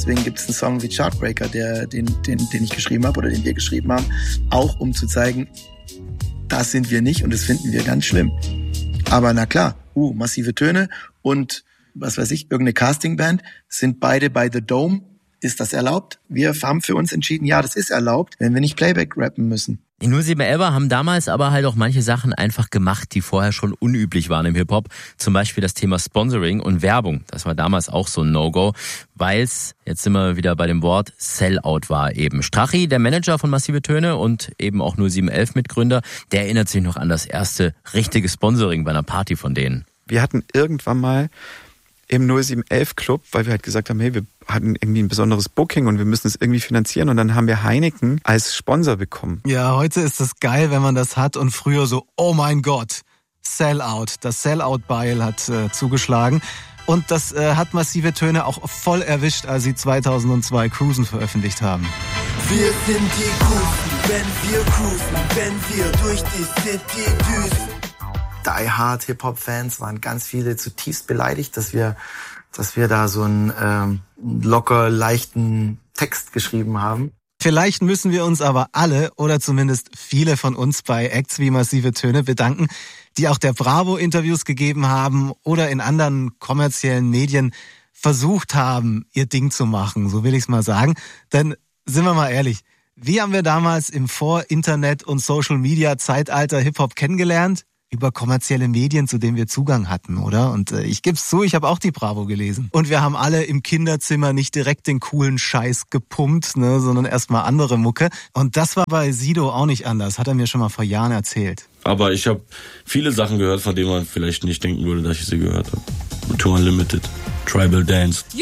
deswegen gibt es einen Song wie Chartbreaker, den ich geschrieben habe oder den wir geschrieben haben, auch um zu zeigen, das sind wir nicht und das finden wir ganz schlimm. Aber na klar, Massive Töne und was weiß ich, irgendeine Castingband sind beide bei The Dome. Ist das erlaubt? Wir haben für uns entschieden, ja, das ist erlaubt, wenn wir nicht Playback rappen müssen. Die 0711 haben damals aber halt auch manche Sachen einfach gemacht, die vorher schon unüblich waren im Hip-Hop. Zum Beispiel das Thema Sponsoring und Werbung. Das war damals auch so ein No-Go, weil es, jetzt sind wir wieder bei dem Wort, Sellout war eben. Strachi, der Manager von Massive Töne und eben auch 0711 Mitgründer, der erinnert sich noch an das erste richtige Sponsoring bei einer Party von denen. Wir hatten irgendwann mal im 0711 Club, weil wir halt gesagt haben, hey, wir hatten irgendwie ein besonderes Booking und wir müssen es irgendwie finanzieren und dann haben wir Heineken als Sponsor bekommen. Ja, heute ist das geil, wenn man das hat und früher so, oh mein Gott, Sellout. Das Sellout-Beil hat zugeschlagen und das hat Massive Töne auch voll erwischt, als sie 2002 Cruisen veröffentlicht haben. Wir sind die Guten, wenn wir cruisen, wenn wir durch die City düsen. Die Hard Hip-Hop-Fans waren ganz viele zutiefst beleidigt, dass wir da so einen locker leichten Text geschrieben haben. Vielleicht müssen wir uns aber alle oder zumindest viele von uns bei Acts wie Massive Töne bedanken, die auch der Bravo Interviews gegeben haben oder in anderen kommerziellen Medien versucht haben, ihr Ding zu machen, so will ich es mal sagen. Denn sind wir mal ehrlich, wie haben wir damals im Vor-Internet- und Social-Media-Zeitalter Hip-Hop kennengelernt? Über kommerzielle Medien, zu denen wir Zugang hatten, oder? Und ich geb's zu, ich habe auch die Bravo gelesen. Und wir haben alle im Kinderzimmer nicht direkt den coolen Scheiß gepumpt, ne, sondern erstmal andere Mucke. Und das war bei Sido auch nicht anders, hat er mir schon mal vor Jahren erzählt. Aber ich habe viele Sachen gehört, von denen man vielleicht nicht denken würde, dass ich sie gehört habe. Tour Unlimited, Tribal Dance.